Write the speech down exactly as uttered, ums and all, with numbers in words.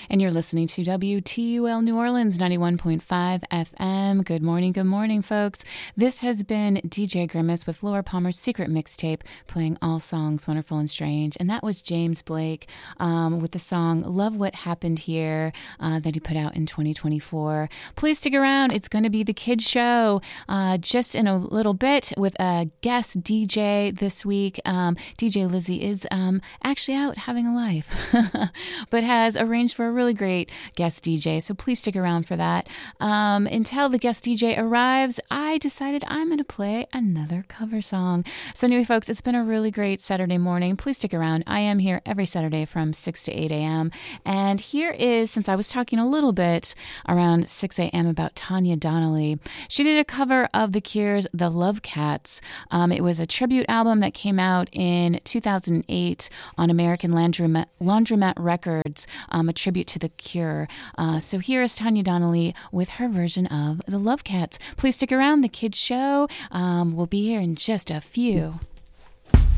And you're listening to W T U L New Orleans ninety-one point five F M. Good morning, good morning, folks. This has been D J Grimace with Laura Palmer's Secret Mixtape, playing all songs wonderful and strange. And that was James Blake um, with the song Love What Happened Here uh, that he put out in twenty twenty-four. Please stick around. It's going to be the Kids Show uh, just in a little bit with a guest D J this week. Um, D J Lizzie is um, actually out having a life, but has arranged for a really great guest D J. So please stick around for that. Um, until the guest D J arrives, I decided I'm going to play another cover song. So anyway, folks, it's been a really great Saturday morning. Please stick around. I am here every Saturday from six to eight a.m. And here is, since I was talking a little bit around six a.m. about Tanya Donnelly, she did a cover of The Cure's The Love Cats. Um, it was a tribute album that came out in two thousand eight on American Laundromat, Laundromat Records, um, a tribute to The Cure. Uh, so here is Tanya Donnelly with her version of The Love Cats. Please stick around. The Kids Show um, will be here in just a few.